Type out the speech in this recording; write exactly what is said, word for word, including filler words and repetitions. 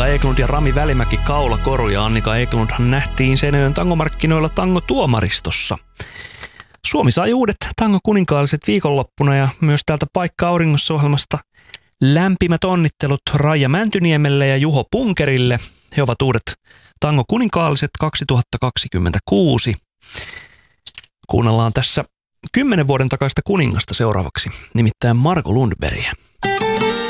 Annika Eklund ja Rami Välimäki kaulakoru, ja Annika Eklundhan nähtiin Seinäjoen tangomarkkinoilla tangotuomaristossa. Suomi sai uudet tangokuninkalliset viikonloppuna, ja myös täältä Paikka auringossa -ohjelmasta lämpimät onnittelut Raija Mäntyniemelle ja Juho Punkerille. He ovat uudet tangokuninkalliset kaksituhattakaksikymmentäkuusi. Kuunnellaan tässä kymmenen vuoden takaista kuningasta seuraavaksi, nimittäin Margo Lundbergia.